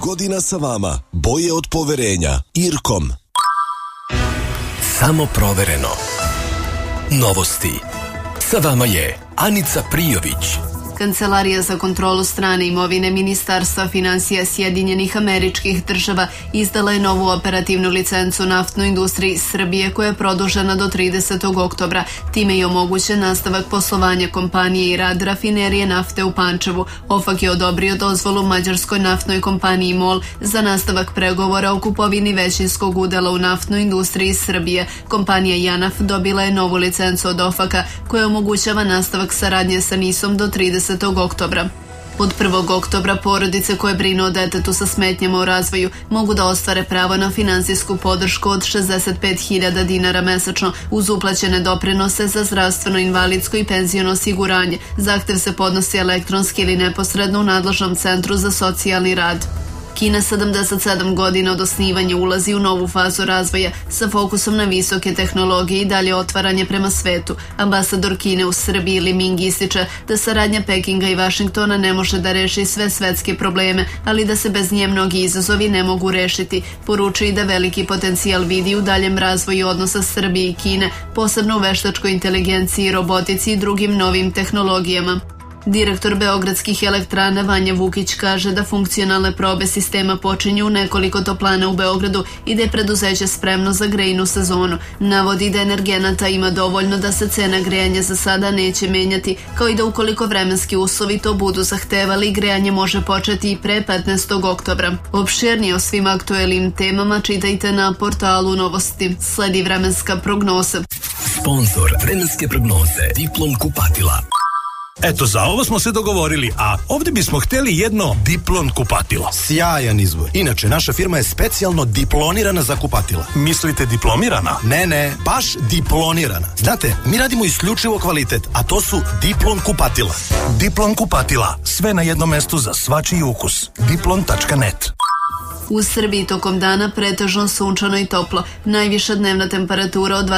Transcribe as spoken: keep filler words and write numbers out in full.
godina sa vama. Boje od poverenja. Irkom. Samo provereno. Novosti. Sa vama je Anica Prijović. Kancelarija za kontrolu strane imovine Ministarstva finansija Sjedinjenih Američkih Država izdala je novu operativnu licencu naftnoj industriji Srbije koja je produžena do tridesetog oktobra. Time je omogućen nastavak poslovanja kompanije i rad rafinerije nafte u Pančevu. OFAC je odobrio dozvolu mađarskoj naftnoj kompaniji MOL za nastavak pregovora o kupovini većinskog udela u naftnoj industriji Srbije. Kompanija JANAF dobila je novu licencu od OFAC-a koja omogućava nastavak saradnje sa NIS-om do tridesetog oktobra. Od prvog oktobra porodice koje brinu o detetu sa smetnjama u razvoju mogu da ostvare pravo na finansijsku podršku od šezdeset pet hiljada dinara mesečno uz uplaćene doprinose za zdravstveno, invalidsko i penziono osiguranje. Zahtev se podnosi elektronski ili neposredno u nadležnom centru za socijalni rad. Kina sedamdeset sedam godina od osnivanja ulazi u novu fazu razvoja sa fokusom na visoke tehnologije i dalje otvaranje prema svetu. Ambasador Kine u Srbiji Li Ming ističe da saradnja Pekinga i Vašingtona ne može da reši sve svetske probleme, ali da se bez nje mnogi izazovi ne mogu rešiti. Poručuje i da veliki potencijal vidi u daljem razvoju odnosa Srbije i Kine, posebno u veštačkoj inteligenciji, robotici i drugim novim tehnologijama. Direktor Beogradskih elektrana Vanja Vukić kaže da funkcionalne probe sistema počinju u nekoliko toplana u Beogradu i da je preduzeće spremno za grejnu sezonu. Navodi da energenata ima dovoljno da se cena grejanja za sada neće menjati, kao i da ukoliko vremenski uslovi to budu zahtevali, grejanje može početi i pre petnaestog oktobra. Opširnije o svim aktuelnim temama čitajte na portalu Novosti. Sledi vremenska prognoza. Sponzor vremenske prognoze Diplom kupatila. Eto, za ovo smo se dogovorili, a ovdje bismo hteli jedno Diplon kupatilo. Sjajan izbor. Inače, naša firma je specijalno diplonirana za kupatila. Mislite diplomirana? Ne, ne, baš diplonirana. Znate, mi radimo isključivo kvalitet, a to su Diplon kupatila. Diplon kupatila, sve na jednom mestu za svačiji ukus. diplon tačka net. U Srbiji tokom dana pretežno sunčano i toplo. Najviša dnevna temperatura od